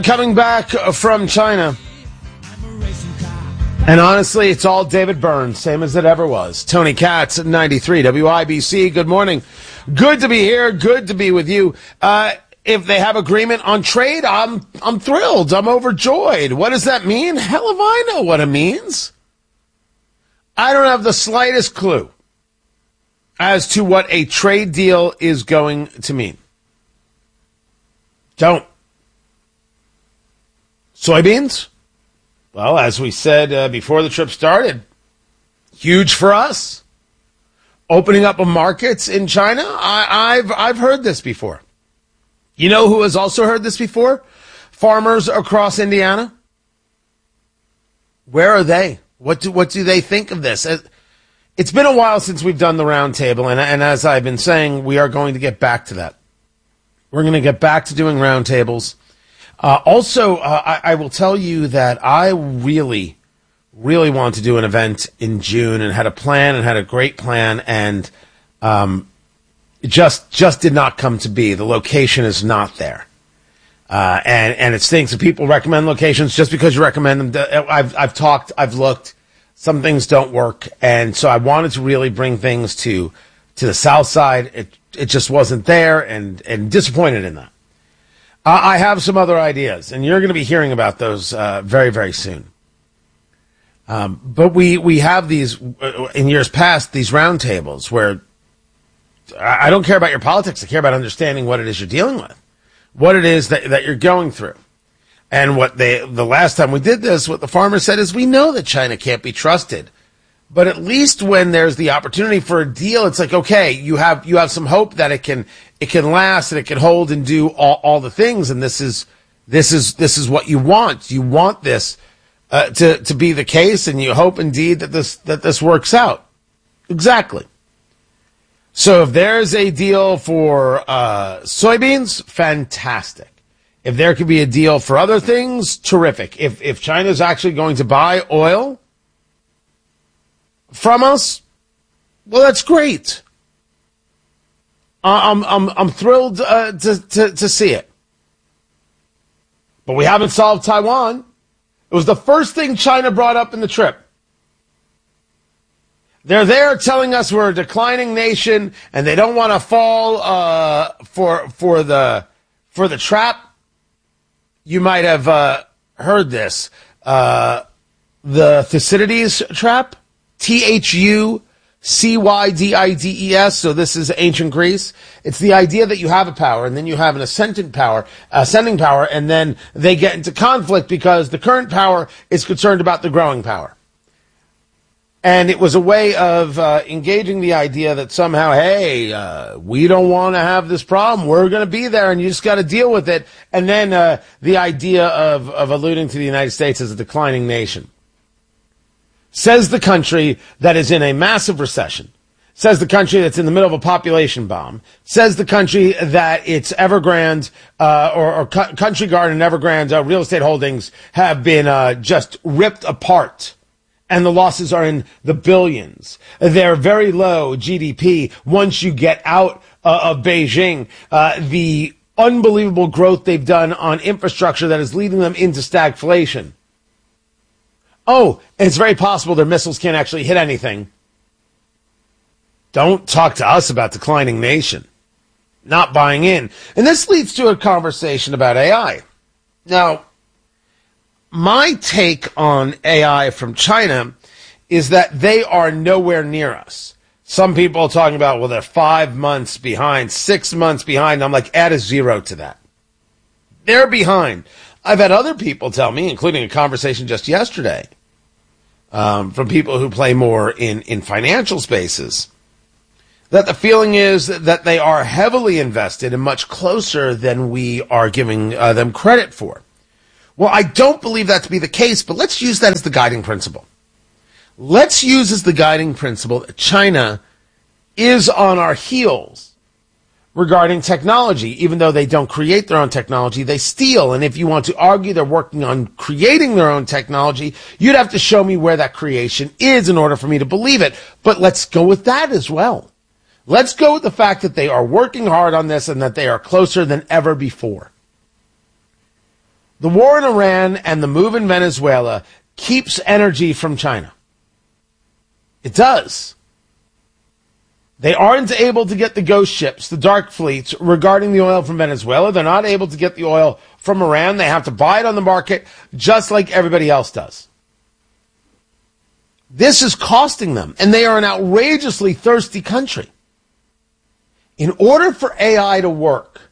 Coming back from China. And honestly, it's all David Byrne, same as it ever was. Tony Katz at 93 WIBC. Good morning. Good to be here. Good to be with you. If they have agreement on trade, I'm thrilled. I'm overjoyed. What does that mean? Hell if I know what it means. I don't have the slightest clue as to what a trade deal is going to mean. Don't. Soybeans? Well, as we said before the trip started, huge for us. Opening up of markets in China, I've heard this before. You know who has also heard this before? Farmers across Indiana. Where are they? What do they think of this? It's been a while since we've done the roundtable, and as I've been saying, we are going to get back to that. We're going to get back to doing roundtables. I will tell you that I really, really want to do an event in June and had a plan and had a great plan, and it just did not come to be. The location is not there. And it stinks. If people recommend locations just because you recommend them, I've talked, I've looked, some things don't work. And so I wanted to really bring things to the south side. It just wasn't there, and disappointed in that. I have some other ideas, and you're going to be hearing about those very, very soon. But we have these, in years past, these roundtables where I don't care about your politics. I care about understanding what it is you're dealing with, what it is that you're going through. And the last time we did this, what the farmer said is, we know that China can't be trusted. But at least when there's the opportunity for a deal, it's like, okay, you have some hope that it can last and it can hold and do all the things. And this is what you want. You want this to be the case, and you hope indeed that this works out. Exactly. So if there's a deal for soybeans, fantastic. If there could be a deal for other things, terrific. If China's actually going to buy oil from us, well, that's great. I'm thrilled to see it. But we haven't solved Taiwan. It was the first thing China brought up in the trip. They're there telling us we're a declining nation and they don't want to fall for the trap. You might have heard this. The Thucydides trap. Thucydides. So this is ancient Greece. It's the idea that you have a power, and then you have an ascending power, and then they get into conflict because the current power is concerned about the growing power. And it was a way of engaging the idea that somehow, hey, we don't want to have this problem. We're going to be there, and you just got to deal with it. And then the idea of alluding to the United States as a declining nation. Says the country that is in a massive recession. Says the country that's in the middle of a population bomb. Says the country that its Evergrande or Country Garden and Evergrande real estate holdings have been just ripped apart. And the losses are in the billions. They're very low GDP once you get out of Beijing. The unbelievable growth they've done on infrastructure that is leading them into stagflation. Oh, it's very possible their missiles can't actually hit anything. Don't talk to us about declining nation. Not buying in. And this leads to a conversation about AI. Now, my take on AI from China is that they are nowhere near us. Some people are talking about, well, they're 5 months behind, 6 months behind. I'm like, add a 0 to that. They're behind. I've had other people tell me, including a conversation just yesterday, from people who play more in financial spaces, that the feeling is that they are heavily invested and much closer than we are giving them credit for. Well, I don't believe that to be the case, but let's use that as the guiding principle. Let's use as the guiding principle that China is on our heels regarding technology. Even though they don't create their own technology, they steal. And if you want to argue they're working on creating their own technology, you'd have to show me where that creation is in order for me to believe it. But let's go with that as well. Let's go with the fact that they are working hard on this and that they are closer than ever before. The war in Iran and the move in Venezuela keeps energy from China. It does. They aren't able to get the ghost ships, the dark fleets, regarding the oil from Venezuela. They're not able to get the oil from Iran. They have to buy it on the market just like everybody else does. This is costing them, and they are an outrageously thirsty country. In order for AI to work,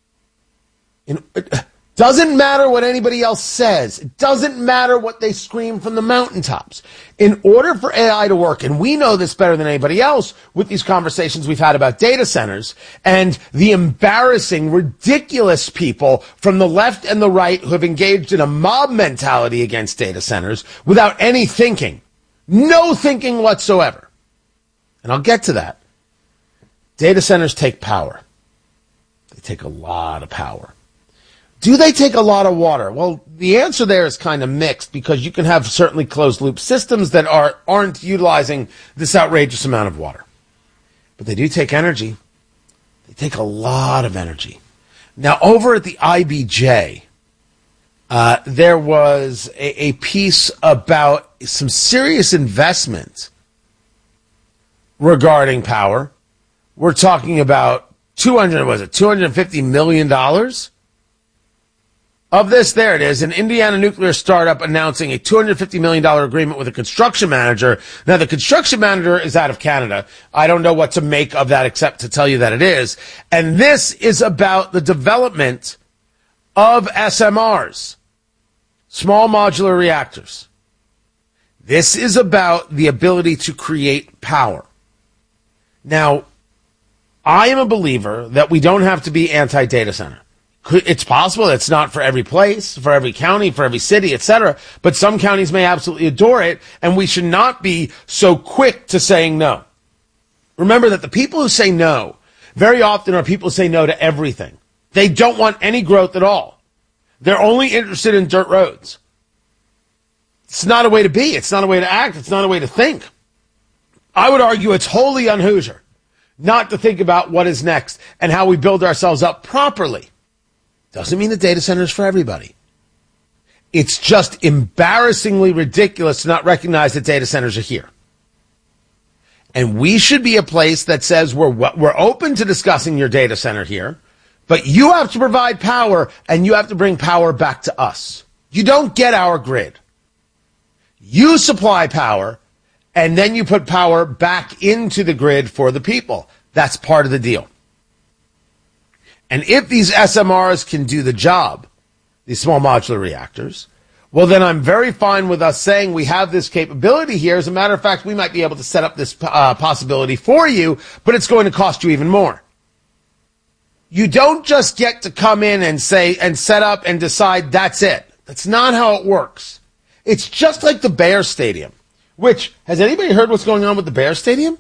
it doesn't matter what anybody else says. It doesn't matter what they scream from the mountaintops. In order for AI to work, and we know this better than anybody else with these conversations we've had about data centers and the embarrassing, ridiculous people from the left and the right who have engaged in a mob mentality against data centers without any thinking. No thinking whatsoever. And I'll get to that. Data centers take power. They take a lot of power. Do they take a lot of water? Well, the answer there is kind of mixed because you can have certainly closed-loop systems that aren't utilizing this outrageous amount of water. But they do take energy. They take a lot of energy. Now, over at the IBJ, there was a piece about some serious investment regarding power. We're talking about $250 million of this. There it is, an Indiana nuclear startup announcing a $250 million agreement with a construction manager. Now, the construction manager is out of Canada. I don't know what to make of that except to tell you that it is. And this is about the development of SMRs, small modular reactors. This is about the ability to create power. Now, I am a believer that we don't have to be anti-data center. It's possible it's not for every place, for every county, for every city, etc. But some counties may absolutely adore it, and we should not be so quick to saying no. Remember that the people who say no very often are people who say no to everything. They don't want any growth at all. They're only interested in dirt roads. It's not a way to be. It's not a way to act. It's not a way to think. I would argue it's wholly un-Hoosier not to think about what is next and how we build ourselves up properly. Doesn't mean the data center is for everybody. It's just embarrassingly ridiculous to not recognize that data centers are here. And we should be a place that says we're open to discussing your data center here, but you have to provide power and you have to bring power back to us. You don't get our grid. You supply power and then you put power back into the grid for the people. That's part of the deal. And if these SMRs can do the job, these small modular reactors, well, then I'm very fine with us saying we have this capability here. As a matter of fact, we might be able to set up this possibility for you, but it's going to cost you even more. You don't just get to come in and say and set up and decide that's it. That's not how it works. It's just like the Bears Stadium, which, has anybody heard what's going on with the Bears Stadium?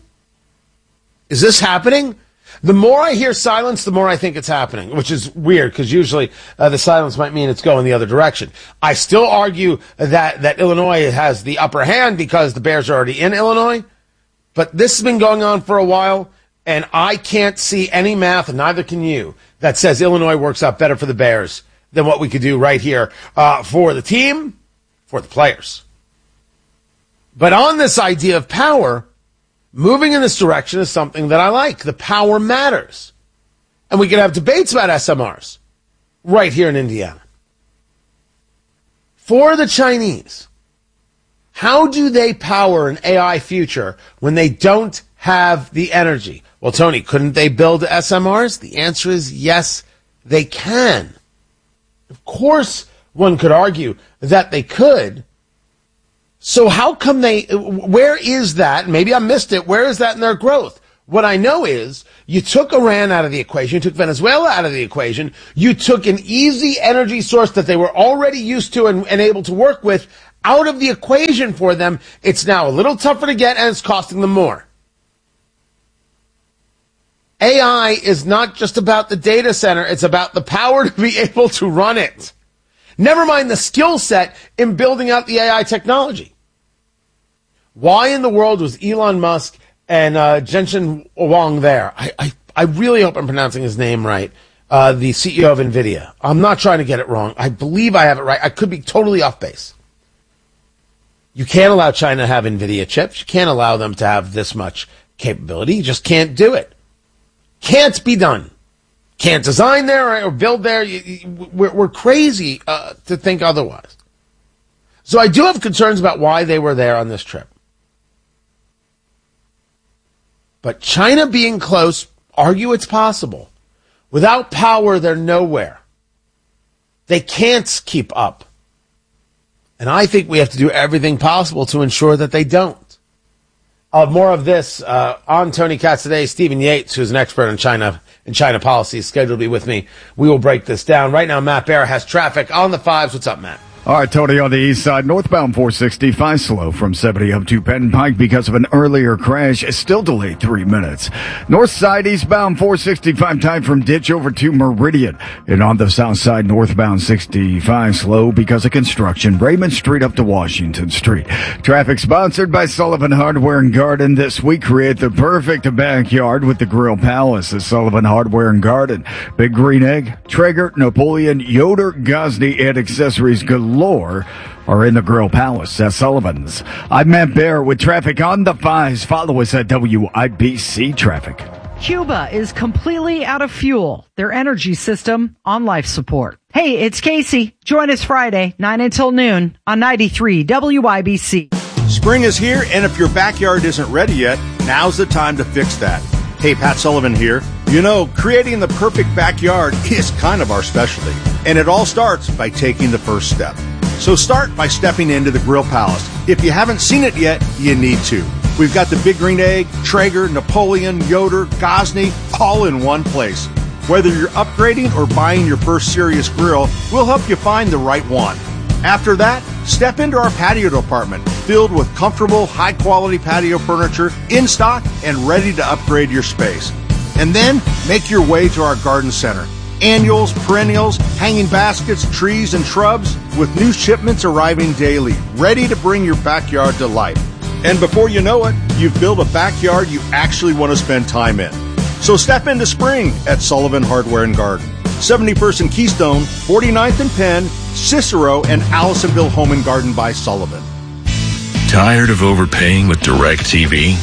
Is this happening? The more I hear silence, the more I think it's happening, which is weird because usually the silence might mean it's going the other direction. I still argue that Illinois has the upper hand because the Bears are already in Illinois, but this has been going on for a while, and I can't see any math, and neither can you, that says Illinois works out better for the Bears than what we could do right here for the team, for the players. But on this idea of power, moving in this direction is something that I like. The power matters. And we can have debates about SMRs right here in Indiana. For the Chinese, how do they power an AI future when they don't have the energy? Well, Tony, couldn't they build SMRs? The answer is yes, they can. Of course, one could argue that they could. So how come where is that? Maybe I missed it. Where is that in their growth? What I know is you took Iran out of the equation, you took Venezuela out of the equation, you took an easy energy source that they were already used to and able to work with out of the equation for them. It's now a little tougher to get and it's costing them more. AI is not just about the data center, it's about the power to be able to run it. Never mind the skill set in building out the AI technology. Why in the world was Elon Musk and Jensen Huang there? I really hope I'm pronouncing his name right. the CEO of NVIDIA. I'm not trying to get it wrong. I believe I have it right. I could be totally off base. You can't allow China to have NVIDIA chips. You can't allow them to have this much capability. You just can't do it. Can't be done. Can't design there or build there. We're crazy to think otherwise. So I do have concerns about why they were there on this trip. But China being close, argue it's possible. Without power, they're nowhere. They can't keep up. And I think we have to do everything possible to ensure that they don't. More of this on Tony Katz today. Stephen Yates, who's an expert in China and China policy, is scheduled to be with me. We will break this down. Right now, Matt Bear has traffic on the 5s. What's up, Matt? All right, Tony, on the east side, northbound 465 slow from 70 up to Penn Pike because of an earlier crash. It's still delayed 3 minutes. North side, eastbound 465 tight from Ditch over to Meridian. And on the south side, northbound 65 slow because of construction. Raymond Street up to Washington Street. Traffic sponsored by Sullivan Hardware and Garden. This week, create the perfect backyard with the Grill Palace at Sullivan Hardware and Garden. Big Green Egg, Traeger, Napoleon, Yoder, Gosney, and accessories galore are in the Grill Palace at Sullivan's. I'm Matt Bear with traffic on the 5s. Follow us at WIBC Traffic. Cuba is completely out of fuel. Their energy system on life support. Hey, it's Casey. Join us Friday, 9 until noon on 93 WIBC. Spring is here, and if your backyard isn't ready yet, now's the time to fix that. Hey, Pat Sullivan here. You know, creating the perfect backyard is kind of our specialty, and it all starts by taking the first step. So start by stepping into the Grill Palace. If you haven't seen it yet, you need to. We've got the Big Green Egg, Traeger, Napoleon, Yoder, Gosney, all in one place. Whether you're upgrading or buying your first serious grill, we'll help you find the right one. After that, step into our patio department, filled with comfortable, high-quality patio furniture in stock and ready to upgrade your space. And then make your way to our garden center. Annuals, perennials, hanging baskets, trees, and shrubs with new shipments arriving daily, ready to bring your backyard to life. And before you know it, you've built a backyard you actually want to spend time in. So step into spring at Sullivan Hardware and Garden. 71st and Keystone, 49th and Penn, Cicero, and Allisonville Home and Garden by Sullivan. Tired of overpaying with DirecTV?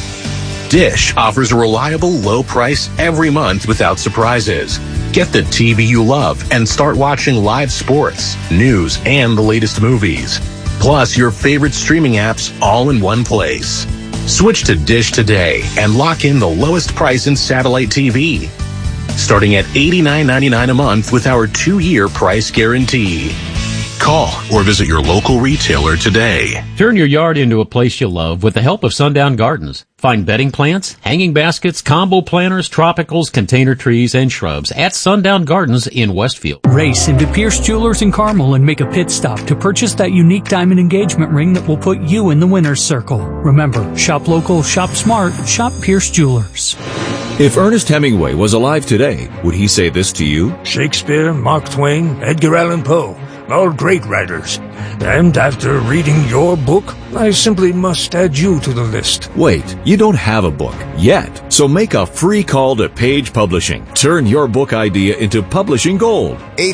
Dish offers a reliable low price every month without surprises. Get the TV you love and start watching live sports, news, and the latest movies. Plus your favorite streaming apps all in one place. Switch to Dish today and lock in the lowest price in satellite TV. Starting at $89.99 a month with our 2-year price guarantee. Call or visit your local retailer today. Turn your yard into a place you love with the help of Sundown Gardens. Find bedding plants, hanging baskets, combo planters, tropicals, container trees, and shrubs at Sundown Gardens in Westfield. Race into Pierce Jewelers in Carmel and make a pit stop to purchase that unique diamond engagement ring that will put you in the winner's circle. Remember, shop local, shop smart, shop Pierce Jewelers. If Ernest Hemingway was alive today, would he say this to you? Shakespeare, Mark Twain, Edgar Allan Poe, all great writers. And after reading your book, I simply must add you to the list. Wait, you don't have a book yet. So make a free call to Page Publishing. Turn your book idea into publishing gold.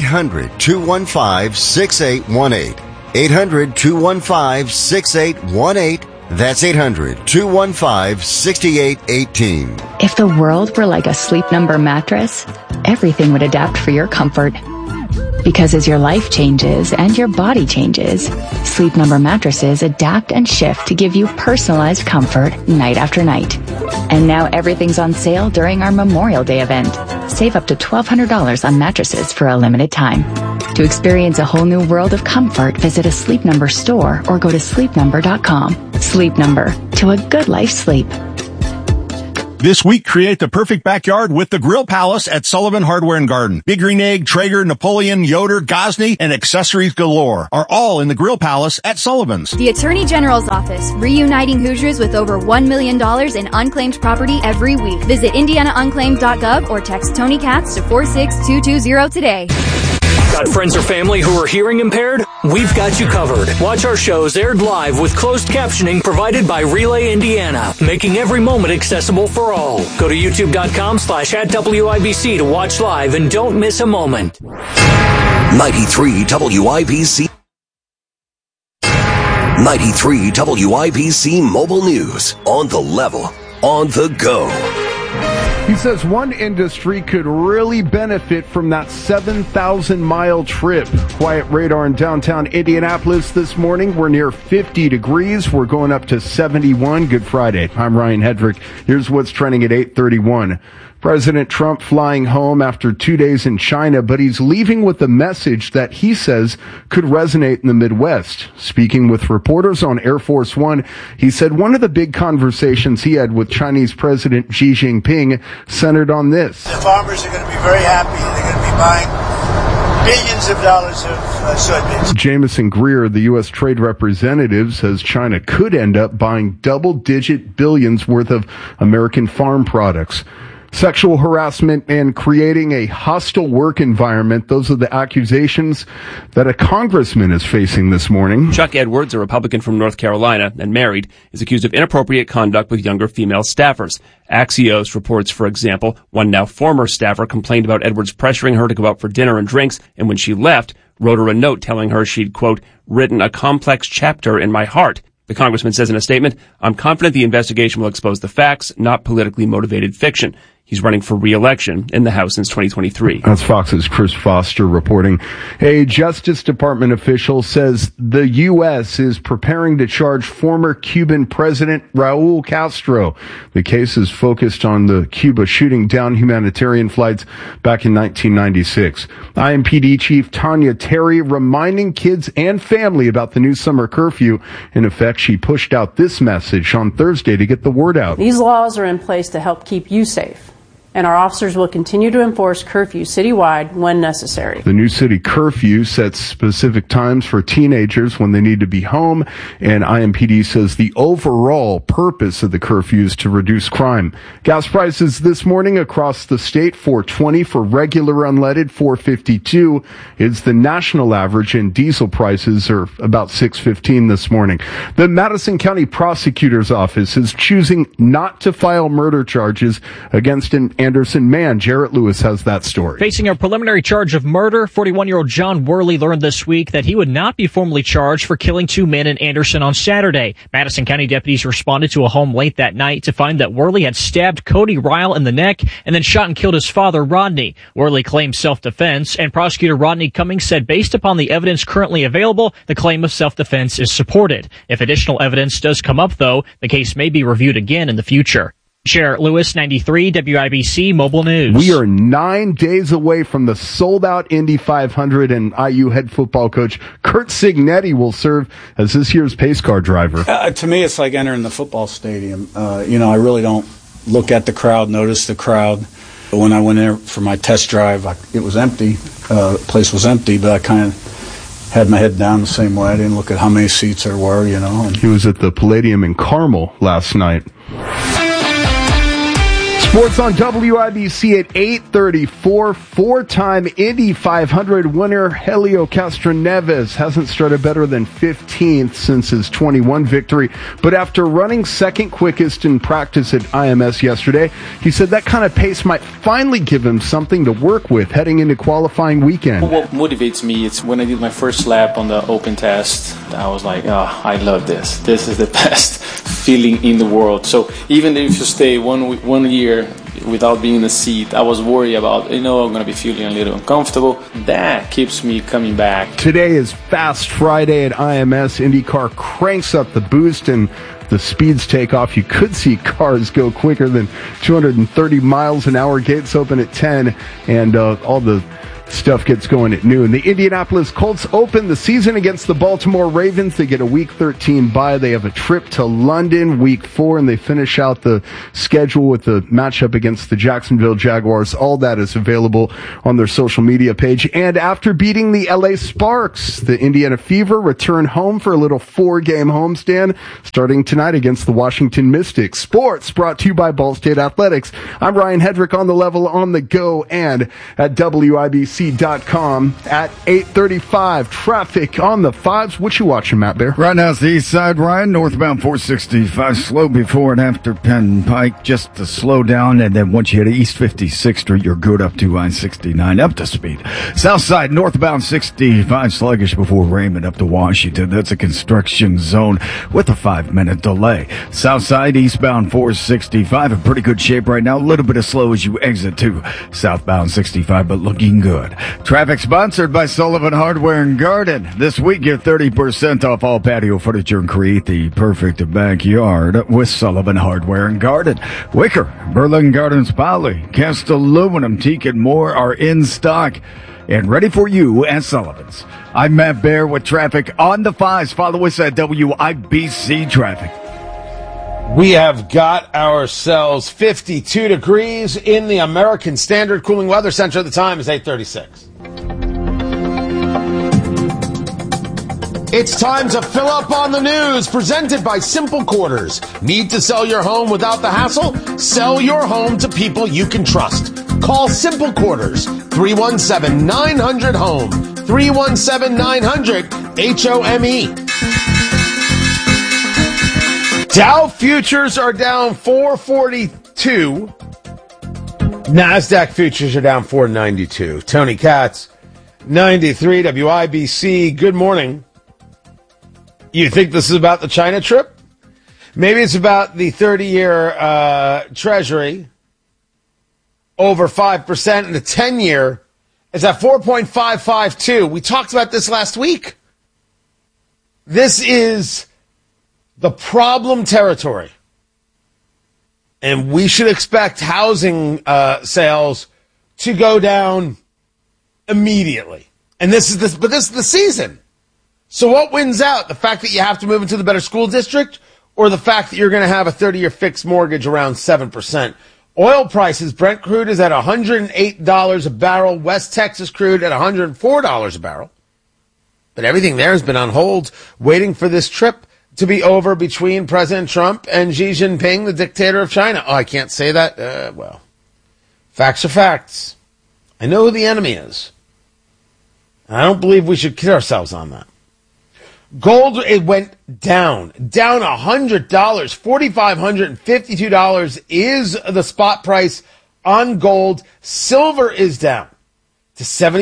800-215-6818. 800-215-6818. That's 800-215-6818. If the world were like a Sleep Number mattress, everything would adapt for your comfort. Because as your life changes and your body changes, Sleep Number mattresses adapt and shift to give you personalized comfort night after night. And now everything's on sale during our Memorial Day event. Save up to $1,200 on mattresses for a limited time. To experience a whole new world of comfort, visit a Sleep Number store or go to sleepnumber.com. Sleep Number, to a good life sleep. This week, create the perfect backyard with the Grill Palace at Sullivan Hardware and Garden. Big Green Egg, Traeger, Napoleon, Yoder, Gosney, and accessories galore are all in the Grill Palace at Sullivan's. The Attorney General's Office, reuniting Hoosiers with over $1 million in unclaimed property every week. Visit IndianaUnclaimed.gov or text Tony Katz to 46220 today. Got friends or family who are hearing impaired? We've got you covered. Watch our shows aired live with closed captioning provided by Relay Indiana, making every moment accessible for all. Go to youtube.com/@WIBC to watch live and don't miss a moment. 93 WIBC. 93 WIBC Mobile News. On the level. On the go. He says one industry could really benefit from that 7,000-mile trip. Quiet radar in downtown Indianapolis this morning. We're near 50 degrees. We're going up to 71. Good Friday. I'm Ryan Hedrick. Here's what's trending at 8:31. President Trump flying home after 2 days in China, but he's leaving with a message that he says could resonate in the Midwest. Speaking with reporters on Air Force One, he said one of the big conversations he had with Chinese President Xi Jinping centered on this. The farmers are going to be very happy. They're going to be buying billions of dollars of soybeans. Jamison Greer, the U.S. Trade Representative, says China could end up buying double-digit billions worth of American farm products. Sexual harassment and creating a hostile work environment. Those are the accusations that a congressman is facing this morning. Chuck Edwards, a Republican from North Carolina and married, is accused of inappropriate conduct with younger female staffers. Axios reports, for example, one now former staffer complained about Edwards pressuring her to go out for dinner and drinks, and when she left, wrote her a note telling her she'd, quote, written a complex chapter in my heart. The congressman says in a statement, I'm confident the investigation will expose the facts, not politically motivated fiction. He's running for re-election in the House since 2023. That's Fox's Chris Foster reporting. A Justice Department official says the U.S. is preparing to charge former Cuban President Raul Castro. The case is focused on the Cuba shooting down humanitarian flights back in 1996. IMPD Chief Tanya Terry reminding kids and family about the new summer curfew. In effect, she pushed out this message on Thursday to get the word out. These laws are in place to help keep you safe, and our officers will continue to enforce curfew citywide when necessary. The new city curfew sets specific times for teenagers when they need to be home, and IMPD says the overall purpose of the curfew is to reduce crime. Gas prices this morning across the state, $4.20 for regular unleaded, $4.52 is the national average, and diesel prices are about $6.15 this morning. The Madison County Prosecutor's Office is choosing not to file murder charges against an Anderson man. Jarrett Lewis has that story. Facing a preliminary charge of murder, 41-year-old John Worley learned this week that he would not be formally charged for killing two men in Anderson on Saturday. Madison County deputies responded to a home late that night to find that Worley had stabbed Cody Ryle in the neck and then shot and killed his father, Rodney. Worley claimed self-defense, and prosecutor Rodney Cummings said based upon the evidence currently available, the claim of self-defense is supported. If additional evidence does come up, though, the case may be reviewed again in the future. Jarrett Lewis, 93 WIBC Mobile News. We are 9 days away from the sold-out Indy 500, and IU head football coach Curt Cignetti will serve as this year's pace car driver. To me, it's like entering the football stadium. I really don't look at the crowd, notice the crowd. When I went there for my test drive, it was empty. The place was empty, but I kind of had my head down the same way. I didn't look at how many seats there were, He was at the Palladium in Carmel last night. Sports on WIBC at 8:34. Four-time Indy 500 winner Helio Castroneves hasn't started better than 15th since his 21 victory. But after running second quickest in practice at IMS yesterday, he said that kind of pace might finally give him something to work with heading into qualifying weekend. What motivates me is when I did my first lap on the open test, I was like, I love this. This is the best feeling in the world. So even if you stay one year without being in the seat, I was worried about, I'm going to be feeling a little uncomfortable. That keeps me coming back. Today is Fast Friday at IMS. IndyCar cranks up the boost and the speeds take off. You could see cars go quicker than 230 miles an hour. Gates open at 10, and all the stuff gets going at noon. The Indianapolis Colts open the season against the Baltimore Ravens. They get a Week 13 bye. They have a trip to London Week 4, and they finish out the schedule with the matchup against the Jacksonville Jaguars. All that is available on their social media page. And after beating the LA Sparks, the Indiana Fever return home for a little 4-game homestand starting tonight against the Washington Mystics. Sports brought to you by Ball State Athletics. I'm Ryan Hedrick on the level, on the go, and at WIBC. WYBC.com at 8:35. Traffic on the 5s. What you watching, Matt Bear? Right now it's the east side, Ryan. Northbound 465. Slow before and after Penn Pike. Just to slow down. And then once you hit East 56th Street, you're good up to I-69. Up to speed. South side, northbound 65. Sluggish before Raymond up to Washington. That's a construction zone with a 5-minute delay. South side, eastbound 465. In pretty good shape right now. A little bit of slow as you exit to southbound 65, but looking good. Traffic sponsored by Sullivan Hardware and Garden. This week, get 30% off all patio furniture and create the perfect backyard with Sullivan Hardware and Garden. Wicker, Berlin Gardens Poly, cast aluminum, teak, and more are in stock and ready for you at Sullivan's. I'm Matt Bear with traffic on the 5s. Follow us at WIBC Traffic. We have got ourselves 52 degrees in the American Standard Cooling Weather Center. The time is 8:36. It's time to fill up on the news, presented by Simple Quarters. Need to sell your home without the hassle? Sell your home to people you can trust. Call Simple Quarters, 317-900-HOME, 317-900-HOME. Dow futures are down 442. NASDAQ futures are down 492. Tony Katz, 93 WIBC. Good morning. You think this is about the China trip? Maybe it's about the 30-year Treasury over 5%, and the 10-year is at 4.552. We talked about this last week. This is the problem territory. And we should expect housing sales to go down immediately. And this is the season. So what wins out? The fact that you have to move into the better school district, or the fact that you're going to have a 30-year fixed mortgage around 7%? Oil prices, Brent crude is at $108 a barrel. West Texas crude at $104 a barrel. But everything there has been on hold, waiting for this trip to be over between President Trump and Xi Jinping, the dictator of China. Oh, I can't say that? Well, facts are facts. I know who the enemy is. And I don't believe we should kid ourselves on that. Gold, it went down $100. $4,552 is the spot price on gold. Silver is down to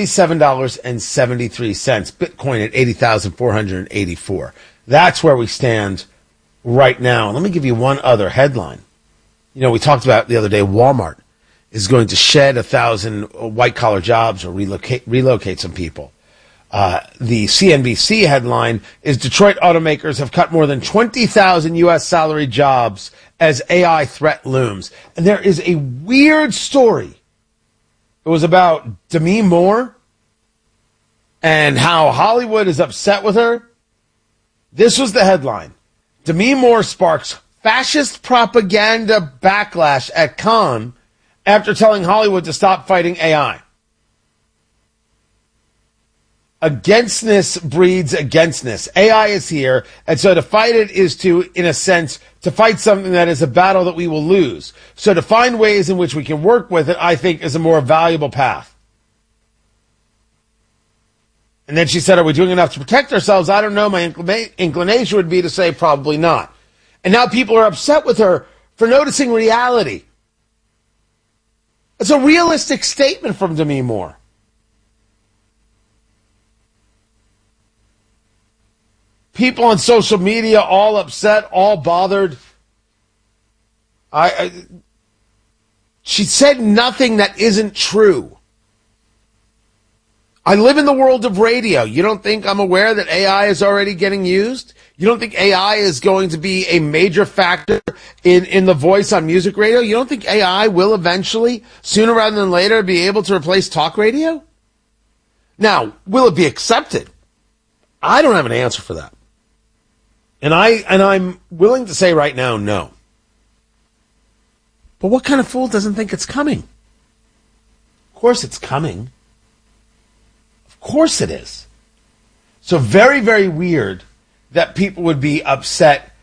$77.73. Bitcoin at 80,484. That's where we stand right now. Let me give you one other headline. You know, we talked about the other day, Walmart is going to shed 1,000 white-collar jobs or relocate some people. The CNBC headline is Detroit automakers have cut more than 20,000 U.S. salaried jobs as AI threat looms. And there is a weird story. It was about Demi Moore and how Hollywood is upset with her. This was the headline. Demi Moore sparks fascist propaganda backlash at Cannes after telling Hollywood to stop fighting AI. Againstness breeds againstness. AI is here, and so to fight it is to, in a sense, to fight something that is a battle that we will lose. So to find ways in which we can work with it, I think, is a more valuable path. And then she said, are we doing enough to protect ourselves? I don't know. My inclination would be to say probably not. And now people are upset with her for noticing reality. It's a realistic statement from Demi Moore. People on social media all upset, all bothered. She said nothing that isn't true. I live in the world of radio. You don't think I'm aware that AI is already getting used? You don't think AI is going to be a major factor in the voice on music radio? You don't think AI will eventually, sooner rather than later, be able to replace talk radio? Now, will it be accepted? I don't have an answer for that. And I'm willing to say right now, no. But what kind of fool doesn't think it's coming? Of course it's coming. Of course it is. So very, very weird that people would be upset